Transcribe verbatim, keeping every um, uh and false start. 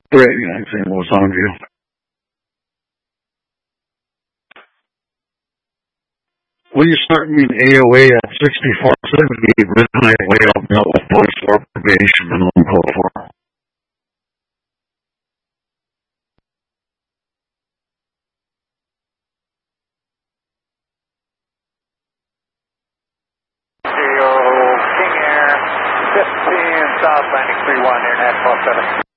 Great, Yankee Saint Louis on view. Will you start me in A O A at sixty-four seventy, midnight way up middle, post for probation, minimum code four. King Air, fifteen, South landing three one, International seven.